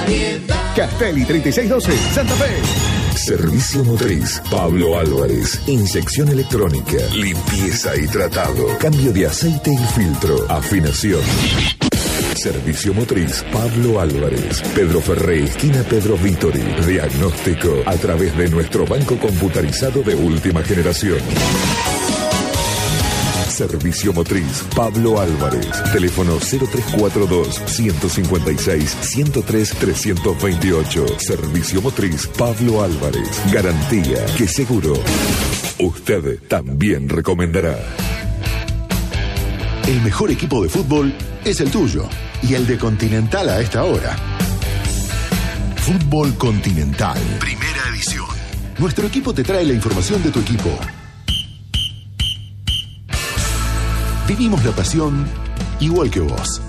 variedad. Castelli 3612, Santa Fe. Servicio Motriz, Pablo Álvarez. Inyección electrónica, limpieza y tratado. Cambio de aceite y filtro. Afinación. Servicio Motriz, Pablo Álvarez. Pedro Ferré, esquina Pedro Vítori. Diagnóstico a través de nuestro banco computarizado de última generación. Servicio Motriz, Pablo Álvarez. Teléfono 0342-156-103-328. Servicio Motriz, Pablo Álvarez. Garantía que seguro usted también recomendará. El mejor equipo de fútbol es el tuyo y el de Continental a esta hora. Fútbol Continental, primera edición. Nuestro equipo te trae la información de tu equipo. Vivimos la pasión igual que vos.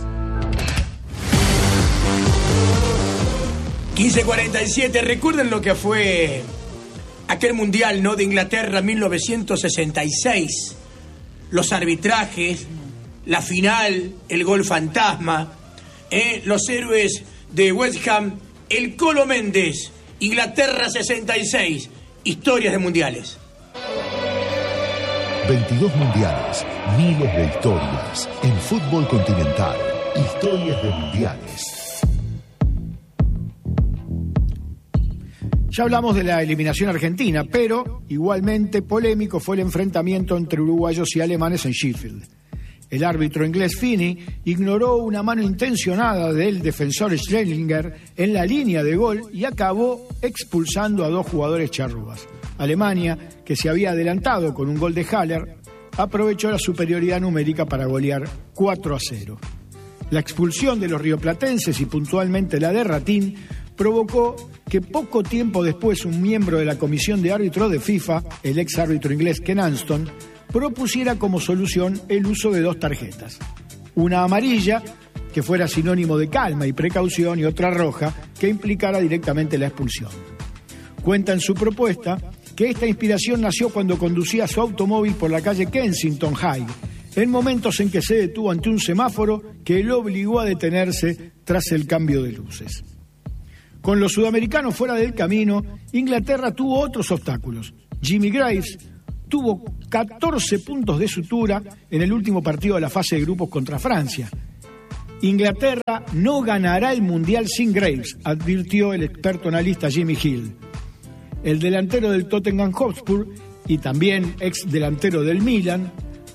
15:47, recuerden lo que fue aquel mundial, ¿no?, de Inglaterra 1966. Los arbitrajes, la final, el gol fantasma, los héroes de West Ham, el Colo Méndez, Inglaterra 66, historias de mundiales. 22 mundiales, miles de historias. En Fútbol Continental, historias de mundiales. Ya hablamos de la eliminación argentina, pero igualmente polémico fue el enfrentamiento entre uruguayos y alemanes en Sheffield. El árbitro inglés Finney ignoró una mano intencionada del defensor Schlesinger en la línea de gol y acabó expulsando a 2 jugadores charrúas. Alemania, que se había adelantado con un gol de Haller, aprovechó la superioridad numérica para golear 4-0. La expulsión de los rioplatenses y puntualmente la de Ratín provocó que poco tiempo después un miembro de la comisión de árbitros de FIFA, el ex árbitro inglés Ken Anston, propusiera como solución el uso de 2 tarjetas. Una amarilla, que fuera sinónimo de calma y precaución, y otra roja, que implicara directamente la expulsión. Cuenta en su propuesta que esta inspiración nació cuando conducía su automóvil por la calle Kensington High, en momentos en que se detuvo ante un semáforo que lo obligó a detenerse tras el cambio de luces. Con los sudamericanos fuera del camino, Inglaterra tuvo otros obstáculos. Jimmy Graves tuvo 14 puntos de sutura en el último partido de la fase de grupos contra Francia. Inglaterra no ganará el Mundial sin Graves, advirtió el experto analista Jimmy Hill. El delantero del Tottenham Hotspur y también ex delantero del Milan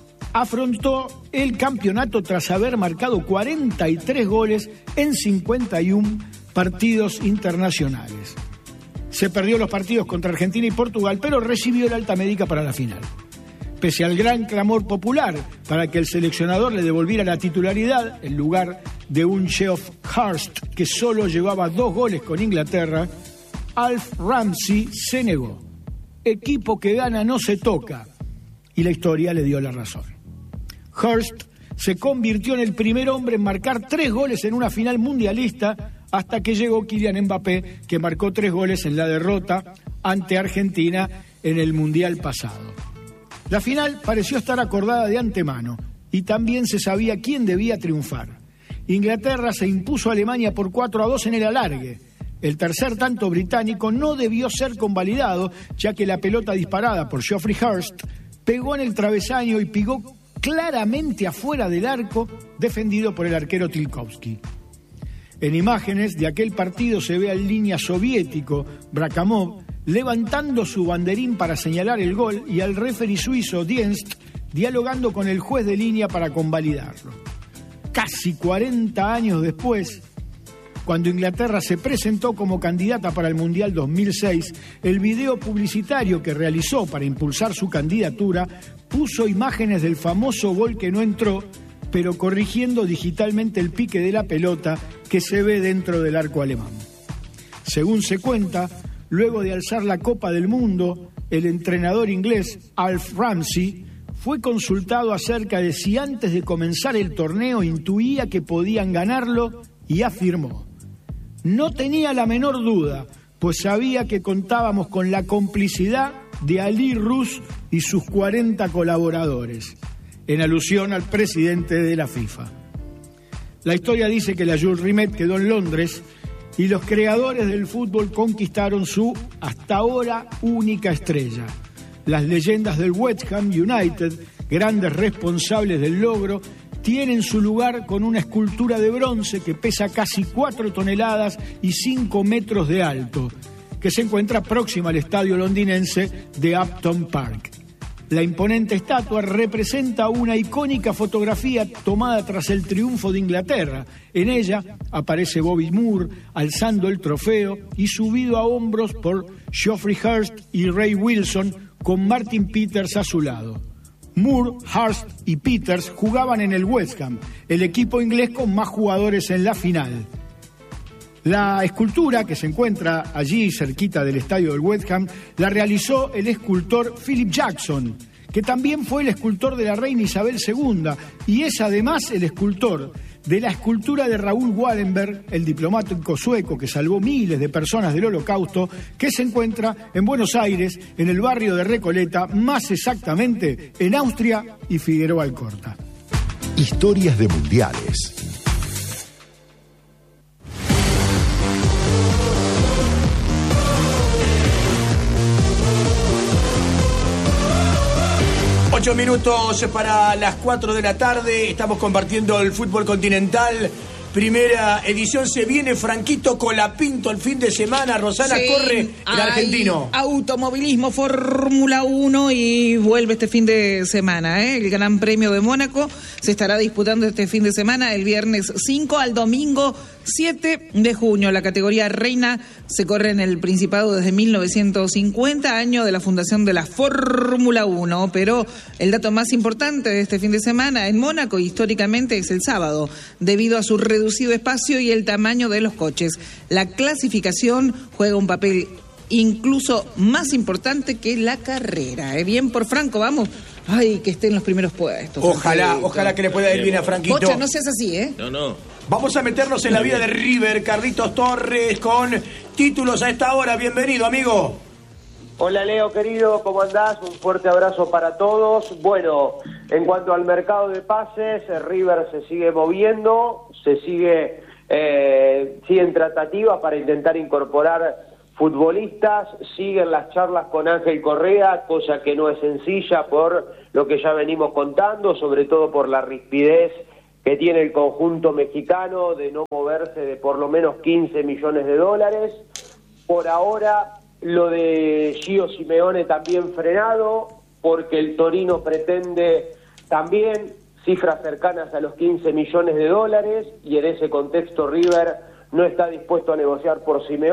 afrontó el campeonato tras haber marcado 43 goles en 51 partidos internacionales. Se perdió los partidos contra Argentina y Portugal, pero recibió el alta médica para la final. Pese al gran clamor popular para que el seleccionador le devolviera la titularidad en lugar de un Geoff Hurst que solo llevaba 2 goles con Inglaterra, Alf Ramsey se negó. Equipo que gana no se toca. Y la historia le dio la razón. Hurst se convirtió en el primer hombre en marcar 3 goles en una final mundialista hasta que llegó Kylian Mbappé, que marcó 3 goles en la derrota ante Argentina en el Mundial pasado. La final pareció estar acordada de antemano y también se sabía quién debía triunfar. Inglaterra se impuso a Alemania por 4-2 en el alargue. El tercer tanto británico no debió ser convalidado, ya que la pelota disparada por Geoffrey Hurst pegó en el travesaño y pegó claramente afuera del arco, defendido por el arquero Tilkovsky. En imágenes de aquel partido se ve al línea soviético Brakamov levantando su banderín para señalar el gol y al referí suizo Dienst dialogando con el juez de línea para convalidarlo. Casi 40 años después, cuando Inglaterra se presentó como candidata para el Mundial 2006, el video publicitario que realizó para impulsar su candidatura puso imágenes del famoso gol que no entró, pero corrigiendo digitalmente el pique de la pelota que se ve dentro del arco alemán. Según se cuenta, luego de alzar la Copa del Mundo, el entrenador inglés Alf Ramsey fue consultado acerca de si antes de comenzar el torneo intuía que podían ganarlo y afirmó: no tenía la menor duda, pues sabía que contábamos con la complicidad de Ali Rus y sus 40 colaboradores, en alusión al presidente de la FIFA. La historia dice que la Jules Rimet quedó en Londres y los creadores del fútbol conquistaron su hasta ahora única estrella. Las leyendas del West Ham United, grandes responsables del logro, tienen su lugar con una escultura de bronce que pesa casi 4 toneladas y 5 metros de alto, que se encuentra próxima al estadio londinense de Upton Park. La imponente estatua representa una icónica fotografía tomada tras el triunfo de Inglaterra. En ella aparece Bobby Moore alzando el trofeo y subido a hombros por Geoffrey Hirst y Ray Wilson, con Martin Peters a su lado. Moore, Hurst y Peters jugaban en el West Ham, el equipo inglés con más jugadores en la final. La escultura, que se encuentra allí cerquita del estadio del West Ham, la realizó el escultor Philip Jackson, que también fue el escultor de la reina Isabel II y es además el escultor de la escultura de Raoul Wallenberg, el diplomático sueco que salvó miles de personas del Holocausto, que se encuentra en Buenos Aires, en el barrio de Recoleta, más exactamente en Austria y Figueroa Alcorta. Historias de mundiales. Ocho minutos para las 4 de la tarde. Estamos compartiendo el fútbol continental. Primera edición. Se viene Franquito Colapinto el fin de semana. Rosana, sí, corre el argentino. Automovilismo, Fórmula 1 y vuelve este fin de semana. El Gran Premio de Mónaco se estará disputando este fin de semana, el viernes 5 al domingo 7 de junio. La categoría reina se corre en el Principado desde 1950, año de la fundación de la Fórmula 1. Pero el dato más importante de este fin de semana en Mónaco históricamente es el sábado, debido a su reducido espacio y el tamaño de los coches. La clasificación juega un papel incluso más importante que la carrera. Bien por Franco, vamos. Ay, que esté en los primeros puestos. Ojalá que le pueda ir bien a Franquito. Pocha, no seas así, No. Vamos a meternos en la vida de River. Carlitos Torres con títulos a esta hora. Bienvenido, amigo. Hola, Leo, querido, ¿cómo andás? Un fuerte abrazo para todos. Bueno, en cuanto al mercado de pases, River se sigue moviendo, siguen tratativas para intentar incorporar futbolistas, siguen las charlas con Ángel Correa, cosa que no es sencilla por lo que ya venimos contando, sobre todo por la rispidez que tiene el conjunto mexicano de no moverse de por lo menos 15 millones de dólares. Por ahora, lo de Gio Simeone también frenado, porque el Torino pretende también cifras cercanas a los 15 millones de dólares, y en ese contexto River no está dispuesto a negociar por Simeone.